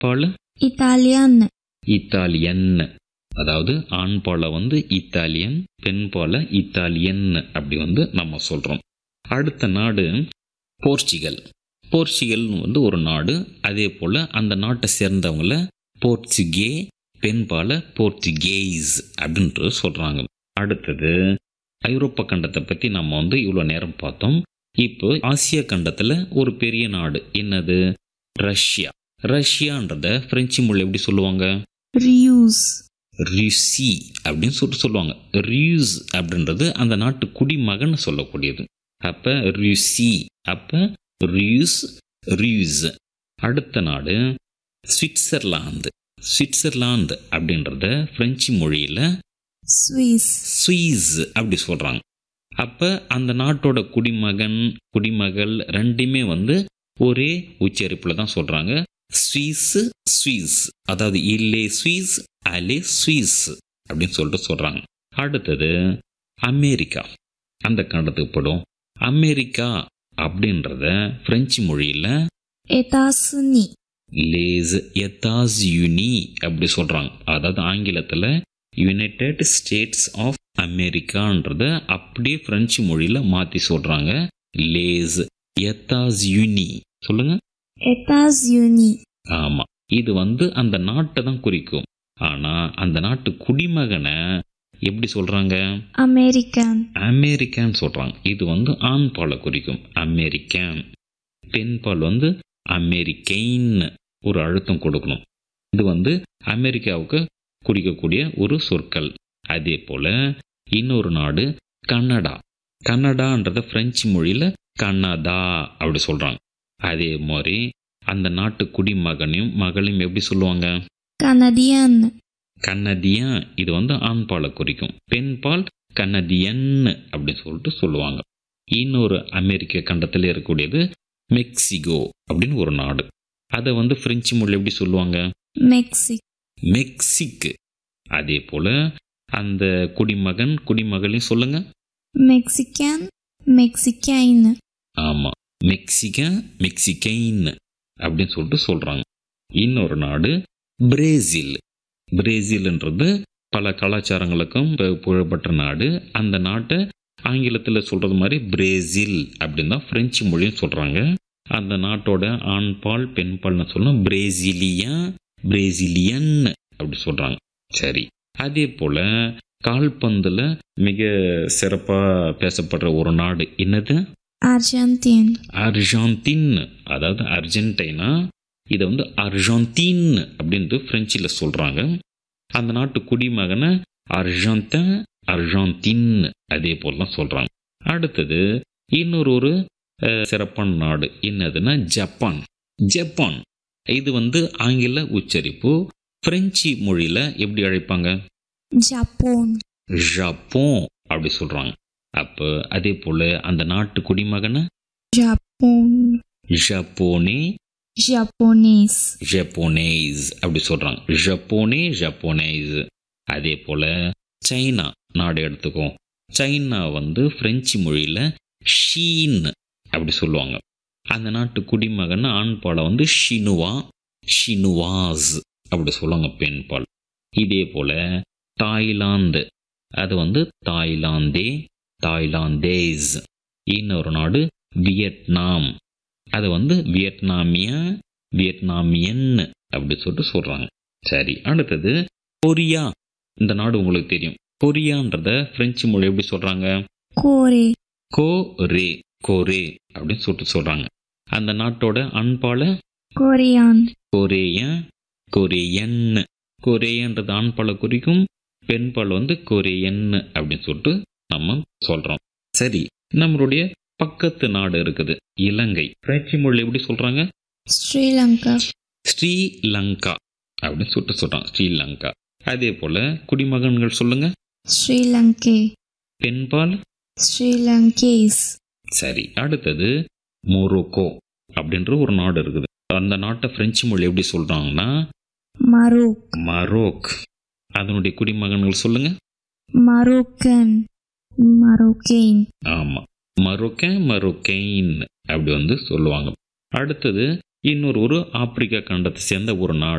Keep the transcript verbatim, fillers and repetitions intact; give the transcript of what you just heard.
பால் Italian. Italian. அதாவது ஆண் பாலை வந்து இத்தாலியன், பெண் பாலை இத்தாலியன் அப்படி வந்து நம்ம சொல்கிறோம். அடுத்த நாடு போர்ச்சுகல். போர்ச்சுகல் வந்து ஒரு நாடு. அதே போல் அந்த நாட்டை சேர்ந்தவங்கள போர்ச்சுகே, பெண் பாலை போர்ச்சுகேஸ் அப்படின்றது சொல்கிறாங்க. அடுத்தது ஐரோப்பா கண்டத்தை பற்றி நம்ம வந்து இவ்வளோ நேரம் பார்த்தோம். இப்போ ஆசிய கண்டத்தில் ஒரு பெரிய நாடு என்னது? ரஷ்யா. ரஷ்யான்றத பிரெஞ்சு மொழி எப்படி சொல்லுவாங்க? Rius. ரியூசி அப்படின்னு சொல்லிட்டு சொல்லுவாங்க. ரியூஸ் அப்படின்றது அந்த நாட்டு குடிமகன் சொல்லக்கூடியது. அப்போ ரியூசி, அப்போ ரியூஸ், ரியூஸ். அடுத்த நாடு சுவிட்சர்லாந்து. சுவிட்சர்லாந்து அப்படின்றத பிரெஞ்சு மொழியில் Swiss. சுவிஸ் அப்படி சொல்கிறாங்க. அப்போ அந்த நாட்டோட குடிமகன், குடிமகள் ரெண்டுமே வந்து ஒரே உச்சரிப்பில் தான் சொல்கிறாங்க. ஸ்வீஸ், ஸ்வீஸ். அதாவது இல்லே ஸ்வீஸ், அலே ஸ்வீஸ் அப்படின்னு சொல்லிட்டு சொல்கிறாங்க. அடுத்தது அமெரிக்கா. அந்த கண்டத்துக்கு படும். அமெரிக்கா அப்படின்றத பிரெஞ்சு மொழியில் États-Unis. லேஸ் எத்தாஸ் யூனி அப்படி சொல்கிறாங்க. அதாவது ஆங்கிலத்தில் யுனைடெட் ஸ்டேட்ஸ் ஆஃப் அமெரிக்கான்றத அப்படியே பிரெஞ்சு மொழியில் மாற்றி சொல்கிறாங்க. லேஸ் எத்தாஸ் யூனி. சொல்லுங்க. États-Unis. ஆமாம். இது வந்து அந்த நாட்டை தான் குறிக்கும். ஆனால் அந்த நாட்டு குடிமகனை எப்படி சொல்கிறாங்க? American. அமெரிக்கான்னு சொல்கிறாங்க. இது வந்து ஆண் பாலை குறிக்கும், அமெரிக்கன். பெண் பால் வந்து அமெரிக்கைன் ஒரு அழுத்தம் கொடுக்கணும். இது வந்து அமெரிக்காவுக்கு குறிக்கக்கூடிய ஒரு சொற்கள். அதே போல் இன்னொரு நாடு கனடா. கனடான்றத பிரெஞ்சு மொழியில் கனடா அப்படி சொல்கிறாங்க. அதே மாதிரி அந்த நாட்டு குடிமகனையும் மகளையும் எப்படி சொல்லுவாங்க? Canadian. கனடியன். இது வந்து ஆண் பாலை குறிக்கும். பெண் பால் கனடியன் அப்படின்னு சொல்லிட்டு சொல்லுவாங்க. இன்னொரு அமெரிக்க கண்டத்தில் இருக்கக்கூடியது மெக்சிகோ அப்படின்னு ஒரு நாடு. அதை வந்து பிரெஞ்சு மொழி எப்படி சொல்லுவாங்க? Mexico. மெக்சிக்கு. அதே போல் அந்த குடிமகன், குடிமகளையும் சொல்லுங்க. Mexican. Mexicain. ஆமாம். மெக்சிகன், மெக்சிகைன் அப்படின்னு சொல்லிட்டு சொல்கிறாங்க. இன்னொரு நாடு பிரேசில். பிரேசில்ன்றது பல கலாச்சாரங்களுக்கும் புகழ்பெற்ற நாடு. அந்த நாட்டை ஆங்கிலத்தில் சொல்கிறது மாதிரி பிரேசில் அப்படின்னு தான் பிரெஞ்சு மொழியும் சொல்கிறாங்க. அந்த நாட்டோட ஆண் பால், பெண் பால்னு சொல்லணும். பிரேசிலியா, பிரேசிலியன் அப்படி சொல்கிறாங்க. சரி. அதே போல் கால்பந்தில் மிக சிறப்பாக பேசப்படுற ஒரு நாடு என்னது? Argentine. அர்ஜென்டின். அதாவது அர்ஜென்டினா, இதை வந்து அர்ஜென்டின் அப்படின்ட்டு பிரெஞ்சில் சொல்கிறாங்க. அந்த நாட்டு குடிமகனை அர்ஜென்டின், அர்ஜென்டின் அதே போல் தான் சொல்கிறாங்க. அடுத்தது இன்னொரு ஒரு சிறப்பான நாடு என்னதுன்னா ஜப்பான். ஜப்பான் இது வந்து ஆங்கில உச்சரிப்பு. பிரெஞ்சு மொழியில் எப்படி அழைப்பாங்க? Japon. ஜப்பான் அப்படி சொல்கிறாங்க. அப்போ அதே போல் அந்த நாட்டு குடிமகனை Japon. ஜப்போனே, Japonês. ஜப்போனேஸ் அப்படி சொல்கிறாங்க. ஜப்போனே, ஜப்போனேஸ். அதே போல் சைனா நாடு எடுத்துக்கோம். சைனா வந்து பிரெஞ்சு மொழியில் ஷீன் அப்படி சொல்லுவாங்க. அந்த நாட்டு குடிமகன் ஆண் பாலை வந்து ஷினுவா, ஷினுவாஸ் அப்படி சொல்லுவாங்க, பெண் பால். இதே போல் தாய்லாந்து, அது வந்து தாய்லாந்தே, தாய்லாந்தேஸ். இன்னொரு நாடு வியட்நாம், அது வந்து வியட்நாமியா, வியட்நாமியன் அப்படி சொல்லிட்டு சொல்கிறாங்க. சரி. அடுத்தது கொரியா. இந்த நாடு உங்களுக்கு தெரியும். கொரியான்றத பிரெஞ்சு மொழி எப்படி சொல்கிறாங்க? Corée. கோரே, கோரே அப்படின்னு சொல்லிட்டு சொல்கிறாங்க. அந்த நாட்டோட அன்பால Korean. கொரேயன், கொரியன். கொரேயன்றது ஆண்பாலை குறிக்கும், பெண்பால் வந்து கொரியன் அப்படின்னு சொல்லிட்டு நம்ம சொல்கிறோம். சரி. நம்மளுடைய பக்கத்து நாடு இருக்குது இலங்கை. பிரெஞ்சு மொழி எப்படி சொல்கிறாங்க? Sri Lanka. ஸ்ரீலங்கா அப்படின்னு சொல்லிட்டு சொல்கிறாங்க, ஸ்ரீலங்கா. அதே போல் குடிமகன்கள் சொல்லுங்க. Sri Lanka. பெண்பால் Sri Lankese. சரி. அடுத்தது மொரோக்கோ அப்படின்ற ஒரு நாடு இருக்குது. அந்த நாட்டை பிரெஞ்சு மொழி எப்படி சொல்கிறாங்கன்னா Maroc. மரோக். அதனுடைய குடிமகன்கள் சொல்லுங்க. Moroccan. Moroccan. ஆமாம். மரோக்கன், மரோக்கைன் அப்படி வந்து சொல்லுவாங்க. அடுத்தது இன்னொரு ஒரு ஆப்பிரிக்கா கண்டத்தை சேர்ந்த ஒரு நாடு